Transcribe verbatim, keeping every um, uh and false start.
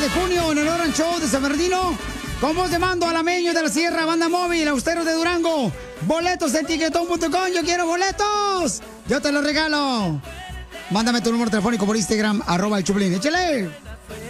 de junio en el Orange Show de San Bernardino. Con voz de mando, Alameño de la Sierra, Banda Móvil, Austeros de Durango. Boletos en tiquetón punto com. Yo quiero boletos. Yo te los regalo. Mándame tu número telefónico por Instagram, arroba el Choplin. ¡Échale!